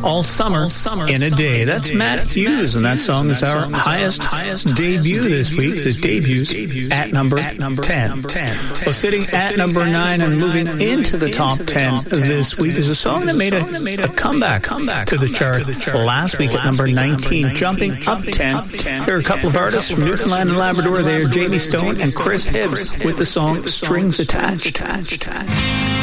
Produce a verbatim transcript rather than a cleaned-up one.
All Summer in a Day. That's Matt Hughes, and that song is our highest debut this week. The debuts at number ten. Well, sitting at number nine and moving into the top ten this week is a song that made a, a comeback to the chart last week at number nineteen, jumping up ten. There are a couple of artists from Newfoundland and Labrador. They are Jamie Stone and Chris Hibbs with the song Strings Attached.